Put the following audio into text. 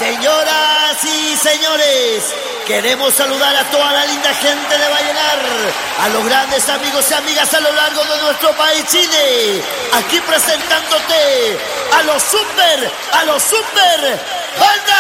Señoras y señores, queremos saludar a toda la linda gente de Vallenar, a los grandes amigos y amigas a lo largo de nuestro país Chile, aquí presentándote a los super Banda.